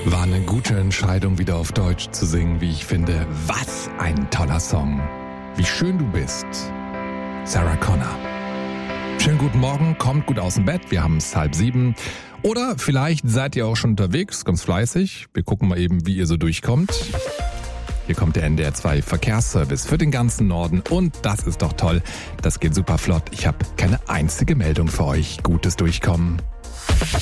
War eine gute Entscheidung, wieder auf Deutsch zu singen, wie ich finde. Was ein toller Song. Wie schön du bist. Sarah Connor. Schönen guten Morgen, kommt gut aus dem Bett, wir haben es 6:30. Oder vielleicht seid ihr auch schon unterwegs, ganz fleißig. Wir gucken mal eben, wie ihr so durchkommt. Hier kommt der NDR 2 Verkehrsservice für den ganzen Norden und das ist doch toll. Das geht super flott. Ich habe keine einzige Meldung für euch. Gutes Durchkommen.